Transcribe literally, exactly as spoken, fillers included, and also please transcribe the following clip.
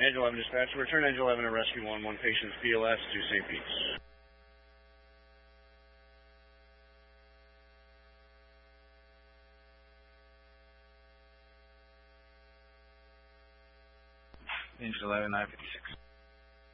Angel eleven dispatch, return Angel eleven to rescue one, one patient's B L S to Saint Pete's. Angel eleven, nine fifty-six.